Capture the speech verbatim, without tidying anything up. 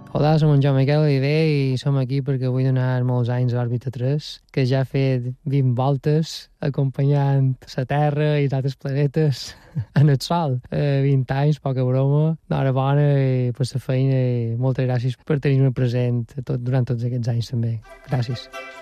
Hola, som en Joan Miquel Oliver i som aquí perquè vull donar molts anys a l'òrbita tres, que ja ha fet vint voltes acompanyant la Terra i d'altres planetes en el Sol. Eh, vint anys, poca broma, enhorabona i per la feina i moltes gràcies per tenir-me present tot, durant tots aquests anys també. Gràcies.